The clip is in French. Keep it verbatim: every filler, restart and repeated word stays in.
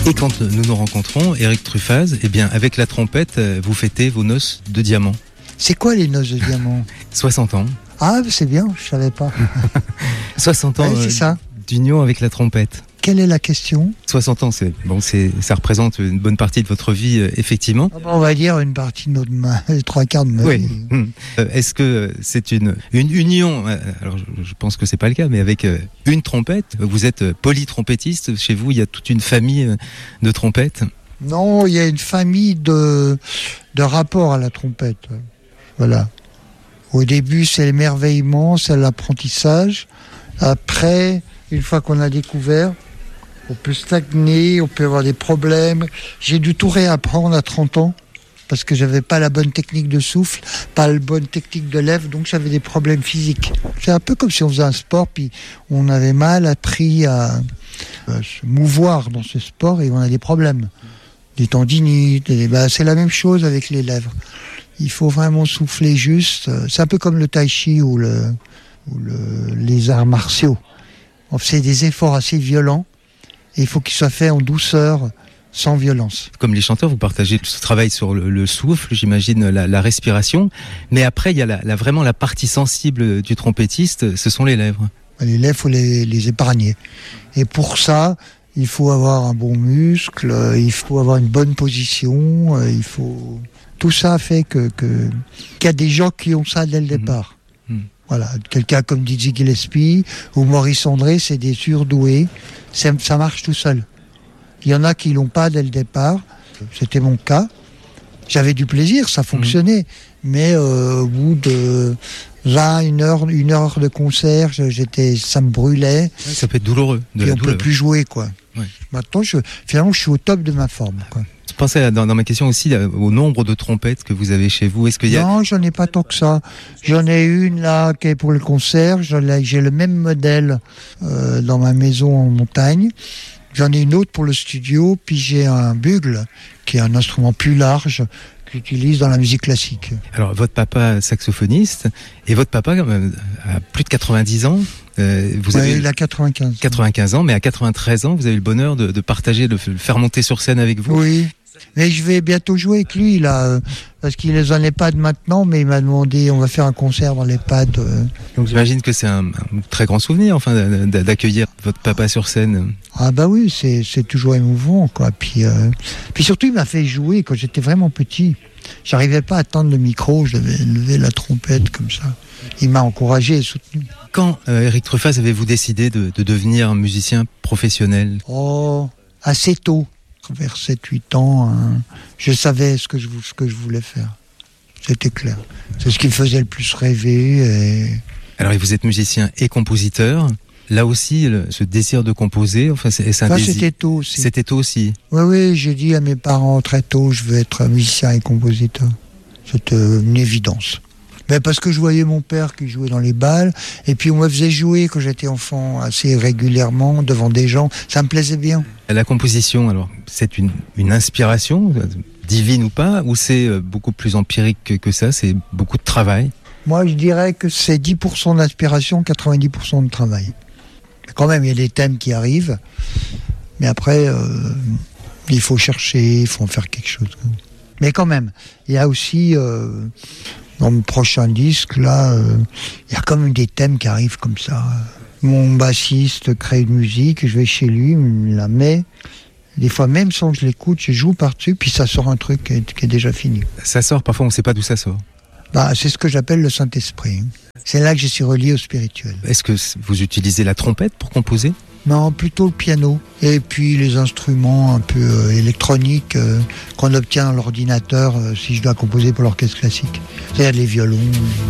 Et quand nous nous rencontrons, Eric Truffaz, eh bien, avec la trompette, vous fêtez vos noces de diamant. C'est quoi les noces de diamant ? soixante ans. Ah, c'est bien, je savais pas. soixante ans ouais, c'est ça. d'union avec la trompette. Quelle est la question ? soixante ans, c'est, bon, c'est, ça représente une bonne partie de votre vie, euh, effectivement. Ah ben, on va dire une partie de notre main, les trois quarts de ma oui. vie. Hum. Euh, est-ce que c'est une, une union, euh, alors je, je pense que c'est pas le cas, mais avec euh, une trompette, vous êtes euh, polytrompettiste, chez vous il y a toute une famille euh, de trompettes ? Non, il y a une famille de, de rapports à la trompette. Voilà. Au début, c'est l'émerveillement, c'est l'apprentissage. Après, une fois qu'on a découvert, on peut stagner, on peut avoir des problèmes. J'ai dû tout réapprendre à trente ans parce que j'avais pas la bonne technique de souffle, pas la bonne technique de lèvres, donc j'avais des problèmes physiques. C'est un peu comme si on faisait un sport, puis on avait mal appris à, à se mouvoir dans ce sport et on a des problèmes. Des tendinites, des... Bah, c'est la même chose avec les lèvres. Il faut vraiment souffler juste. C'est un peu comme le tai chi ou, le, ou le, les arts martiaux. On fait des efforts assez violents et il faut qu'ils soient faits en douceur, sans violence. Comme les chanteurs, vous partagez ce travail sur le, le souffle, j'imagine la, la respiration, mais après il y a la, la, vraiment la partie sensible du trompettiste, ce sont les lèvres. Les lèvres, il faut les, les épargner. Et pour ça, il faut avoir un bon muscle, il faut avoir une bonne position, il faut... Tout ça fait que, que, qu'il y a des gens qui ont ça dès le départ. Mmh. Mmh. Voilà, quelqu'un comme Dizzy Gillespie ou Maurice André, c'est des surdoués, c'est, ça marche tout seul. Il y en a qui l'ont pas dès le départ, c'était mon cas. J'avais du plaisir, ça fonctionnait, mmh. mais euh, au bout de vingt, une heure, une heure de concert, j'étais, ça me brûlait. Ouais, ça peut être douloureux. De puis on douleur. peut plus jouer, quoi. Ouais. Maintenant, je, finalement, je suis au top de ma forme, quoi. Je pensais dans, dans ma question aussi au nombre de trompettes que vous avez chez vous. Est-ce qu'il y a... Non, j'en ai pas tant que ça. J'en ai une là qui est pour le concert. J'en ai, j'ai le même modèle euh, dans ma maison en montagne. J'en ai une autre pour le studio. Puis j'ai un bugle qui est un instrument plus large que j'utilise dans la musique classique. Alors votre papa saxophoniste et votre papa euh, a plus de quatre-vingt-dix ans. Euh, vous ouais, avez il a quatre-vingt-quinze. quatre-vingt-quinze ans, mais à quatre-vingt-treize ans, vous avez eu le bonheur de, de partager, de le faire monter sur scène avec vous. Oui. Mais je vais bientôt jouer avec lui, là, euh, parce qu'il est en EHPAD maintenant, mais il m'a demandé, on va faire un concert dans l'EHPAD. Euh. Donc j'imagine que c'est un, un très grand souvenir, enfin, d'accueillir votre papa sur scène. Ah bah oui, c'est, c'est toujours émouvant, quoi. Puis, euh, puis surtout, il m'a fait jouer quand j'étais vraiment petit. J'arrivais pas à tendre le micro, je devais lever la trompette comme ça. Il m'a encouragé et soutenu. Quand, euh, Eric Truffaz, avez-vous décidé de, de devenir un musicien professionnel ? Oh, assez tôt. Vers sept huit ans, hein, je savais ce que je, ce que je voulais faire. C'était clair. C'est ce qui me faisait le plus rêver. Et... Alors, vous êtes musicien et compositeur. Là aussi, le, ce désir de composer, enfin, c'est, c'est un enfin, désir. C'était tôt aussi. C'était tôt aussi. Oui, oui, j'ai dit à mes parents très tôt, je veux être musicien et compositeur. C'était une évidence. Mais parce que je voyais mon père qui jouait dans les bals, et puis on me faisait jouer quand j'étais enfant assez régulièrement devant des gens, ça me plaisait bien. La composition, alors, c'est une, une inspiration, divine ou pas, ou c'est beaucoup plus empirique que, que ça, c'est beaucoup de travail ? Moi, je dirais que c'est dix pour cent d'inspiration, quatre-vingt-dix pour cent de travail. Quand même, il y a des thèmes qui arrivent, mais après, euh, il faut chercher, il faut en faire quelque chose. Mais quand même, il y a aussi... Euh, dans mon prochain disque, là, il euh, y a quand même des thèmes qui arrivent comme ça. Mon bassiste crée une musique, je vais chez lui, il me la met. Des fois, même sans que je l'écoute, je joue par-dessus, puis ça sort un truc qui est, qui est déjà fini. Ça sort, parfois on ne sait pas d'où ça sort. Bah, c'est ce que j'appelle le Saint-Esprit. C'est là que je suis relié au spirituel. Est-ce que vous utilisez la trompette pour composer ? Non, plutôt le piano. Et puis les instruments un peu euh, électroniques euh, qu'on obtient dans l'ordinateur euh, si je dois composer pour l'orchestre classique. C'est-à-dire les violons.